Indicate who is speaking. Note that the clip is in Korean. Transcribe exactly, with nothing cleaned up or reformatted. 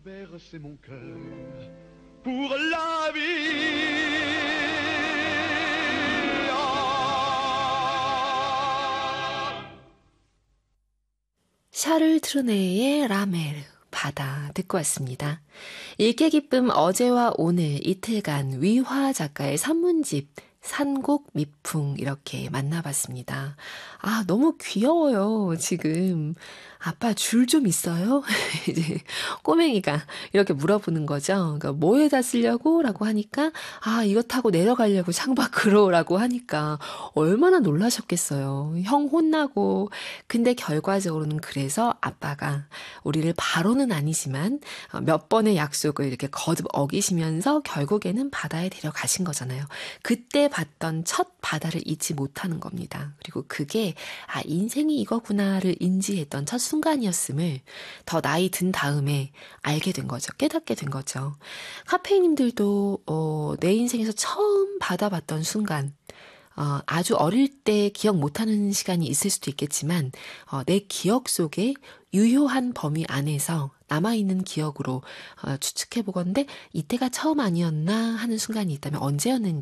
Speaker 1: bercer mon cœur pour la vie.
Speaker 2: 샤를 트루네의 라메르 바다 듣고 왔습니다. 읽기 기쁨 어제와 오늘 이틀간 위화 작가의 산문집 산곡 미풍 이렇게 만나봤습니다. 아, 너무 귀여워요, 지금. 아빠 줄 좀 있어요? 이제 꼬맹이가 이렇게 물어보는 거죠. 그러니까 뭐에다 쓰려고? 라고 하니까 아, 이거 타고 내려가려고 창밖으로 라고 하니까 얼마나 놀라셨겠어요. 형 혼나고. 근데 결과적으로는 그래서 아빠가 우리를 바로는 아니지만 몇 번의 약속을 이렇게 거듭 어기시면서 결국에는 바다에 데려가신 거잖아요. 그때 봤던 첫 바다를 잊지 못하는 겁니다. 그리고 그게 아, 인생이 이거구나를 인지했던 첫 순간이었음을 더 나이 든 다음에 알게 된 거죠. 깨닫게 된 거죠. 카페님들도 어, 내 인생에서 처음 받아봤던 순간 어, 아주 어릴 때 기억 못하는 시간이 있을 수도 있겠지만 어, 내 기억 속에 유효한 범위 안에서 남아있는 기억으로 어, 추측해보건데 이때가 처음 아니었나 하는 순간이 있다면 언제였는지